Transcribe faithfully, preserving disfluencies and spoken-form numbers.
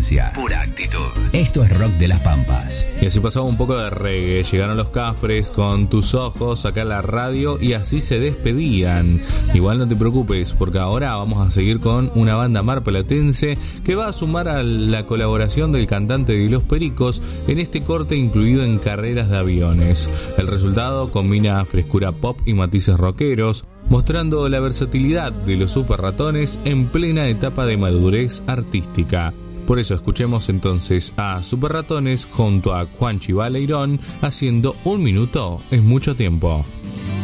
esencia, pura actitud. Esto es Rock de las Pampas. Y así pasaba un poco de reggae. Llegaron los Cafres con Tus Ojos acá en la radio y así se despedían. Igual no te preocupes, porque ahora vamos a seguir con una banda marplatense que va a sumar a la colaboración del cantante de Los Pericos en este corte incluido en Carreras de Aviones. El resultado combina frescura pop y matices rockeros, mostrando la versatilidad de los Super Ratones en plena etapa de madurez artística. Por eso escuchemos entonces a Super Ratones junto a Juanchi Baleirón haciendo Un Minuto es Mucho Tiempo.